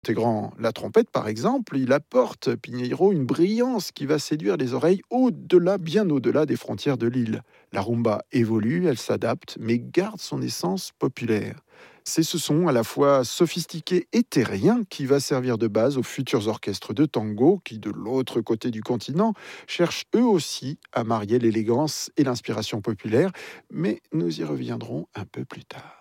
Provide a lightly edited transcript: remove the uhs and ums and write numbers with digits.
Intégrant la trompette, par exemple, il apporte, Pinheiro, une brillance qui va séduire les oreilles au-delà, bien au-delà des frontières de l'île. La rumba évolue, elle s'adapte, mais garde son essence populaire. C'est ce son à la fois sophistiqué et terrien qui va servir de base aux futurs orchestres de tango qui, de l'autre côté du continent, cherchent eux aussi à marier l'élégance et l'inspiration populaire. Mais nous y reviendrons un peu plus tard.